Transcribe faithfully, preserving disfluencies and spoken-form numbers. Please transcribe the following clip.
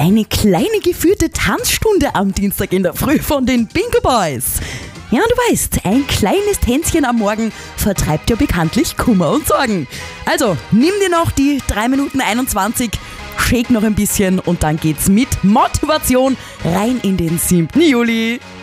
Eine kleine geführte Tanzstunde am Dienstag in der Früh von den Bingo Boys. Ja, du weißt, ein kleines Tänzchen am Morgen vertreibt ja bekanntlich Kummer und Sorgen. Also, nimm dir noch die drei Minuten einundzwanzig, shake noch ein bisschen und dann geht's mit Motivation rein in den siebten Juli.